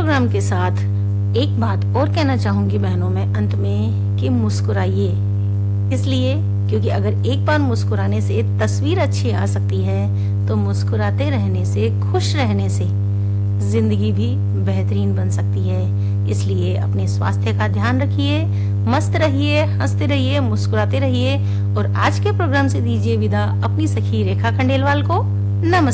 Programme के साथ एक बात और कहना चाहूंगी बहनों में अंत में कि मुस्कुराइए। इसलिए क्योंकि अगर एक बार मुस्कुराने से तस्वीर अच्छी आ सकती है तो मुस्कुराते रहने से, खुश रहने से जिंदगी भी बेहतरीन बन सकती है। इसलिए अपने स्वास्थ्य का ध्यान रखिए, मस्त रहिए, हंसते रहिए, मुस्कुराते रहिए और आज के प्रोग्राम से दीजिए विदा अपनी सखी रेखा खंडेलवाल को। नमस्कार।